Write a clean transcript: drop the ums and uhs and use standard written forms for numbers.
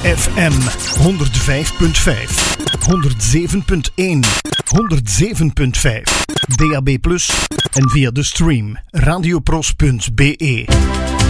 FM 105.5, 107.1, 107.5, DAB+ en via de stream radiopros.be.